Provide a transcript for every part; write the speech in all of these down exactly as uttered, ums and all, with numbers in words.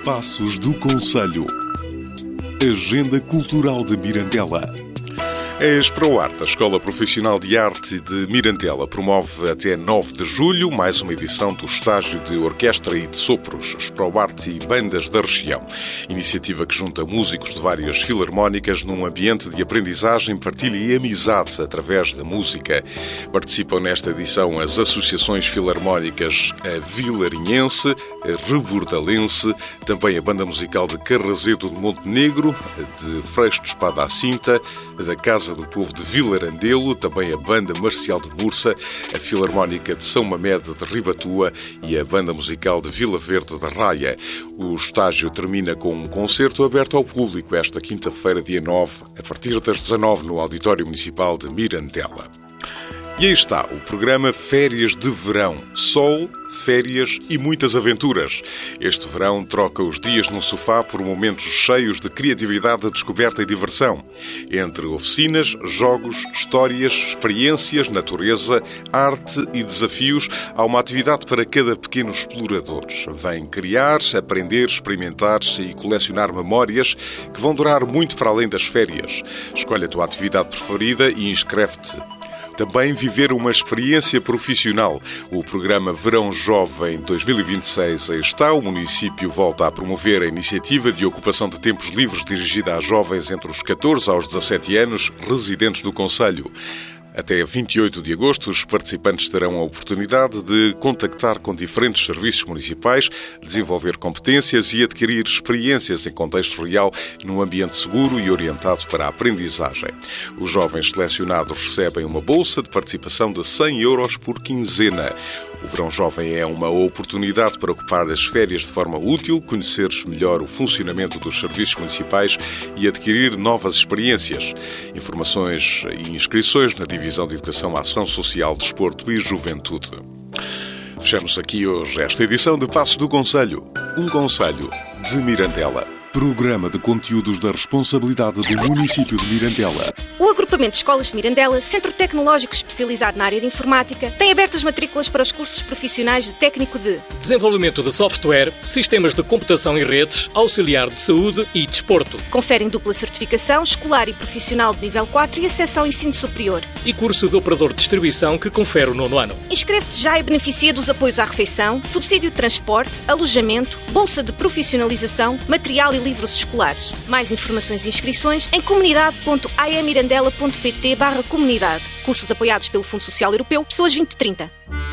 Passos do Conselho. Agenda Cultural de Mirandela. A Exproarte, a Escola Profissional de Arte de Mirandela, promove até nove de julho mais uma edição do estágio de orquestra e de sopros, Exproarte e bandas da região. Iniciativa que junta músicos de várias filarmónicas num ambiente de aprendizagem, partilha e amizade através da música. Participam nesta edição as associações filarmónicas a Vilarinhense, a Rebordalense, também a Banda Musical de Carrazedo de Montenegro, de Freixo de Espada à Cinta, da Casa do Povo de Vilarandelo, também a Banda Marcial de Mursa, a Filarmónica de São Mamede de Ribatua e a Banda Musical de Vila Verde da Raia. O estágio termina com um concerto aberto ao público esta quinta-feira, dia nove, a partir das dezanove, no Auditório Municipal de Mirandela. E aí está o programa Férias de Verão. Sol, férias e muitas aventuras. Este verão troca os dias no sofá por momentos cheios de criatividade, descoberta e diversão. Entre oficinas, jogos, histórias, experiências, natureza, arte e desafios, há uma atividade para cada pequeno explorador. Vem criar, aprender, experimentar e colecionar memórias que vão durar muito para além das férias. Escolhe a tua atividade preferida e inscreve-te. Também viver uma experiência profissional. O programa Verão Jovem dois mil e vinte e seis aí está. O município volta a promover a iniciativa de ocupação de tempos livres dirigida a jovens entre os catorze aos dezassete anos, residentes do concelho. Até vinte e oito de agosto, os participantes terão a oportunidade de contactar com diferentes serviços municipais, desenvolver competências e adquirir experiências em contexto real num ambiente seguro e orientado para a aprendizagem. Os jovens selecionados recebem uma bolsa de participação de cem euros por quinzena. O Verão Jovem é uma oportunidade para ocupar as férias de forma útil, conheceres melhor o funcionamento dos serviços municipais e adquirir novas experiências. Informações e inscrições na Divisão de Educação, Ação Social, Desporto e Juventude. Fechamos aqui hoje esta edição de Passos do Concelho. Um concelho de Mirandela. Programa de conteúdos da responsabilidade do município de Mirandela. O Agrupamento de Escolas de Mirandela, centro tecnológico especializado na área de informática, tem aberto as matrículas para os cursos profissionais de técnico de desenvolvimento de software, sistemas de computação e redes, auxiliar de saúde e desporto. Conferem dupla certificação escolar e profissional de nível quatro e acesso ao ensino superior. E curso de operador de distribuição que confere o nono ano. Inscreve-te já e beneficia dos apoios à refeição, subsídio de transporte, alojamento, bolsa de profissionalização, material e livros escolares. Mais informações e inscrições em comunidade ponto a e mirandela ponto pt barra comunidade. Cursos apoiados pelo Fundo Social Europeu, Pessoas vinte trinta.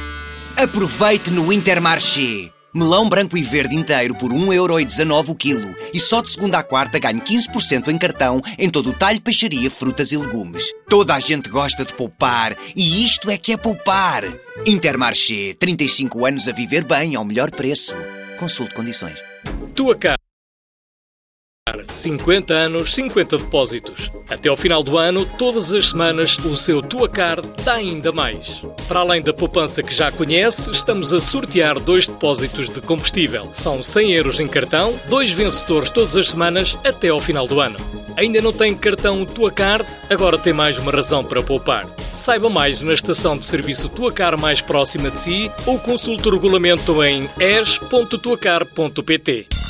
Aproveite no Intermarché. Melão branco e verde inteiro por um euro e dezanove o quilo. E só de segunda à quarta ganhe quinze por cento em cartão em todo o talho, peixaria, frutas e legumes. Toda a gente gosta de poupar e isto é que é poupar. Intermarché, trinta e cinco anos a viver bem ao melhor preço. Consulte condições. Tua cara. cinquenta anos, cinquenta depósitos. Até ao final do ano, todas as semanas, o seu Tua Card dá ainda mais. Para além da poupança que já conhece, estamos a sortear dois depósitos de combustível. São cem euros em cartão, dois vencedores todas as semanas até ao final do ano. Ainda não tem cartão Tua Card? Agora tem mais uma razão para poupar. Saiba mais na estação de serviço Tua Card mais próxima de si ou consulte o regulamento em e s ponto tua car ponto pt.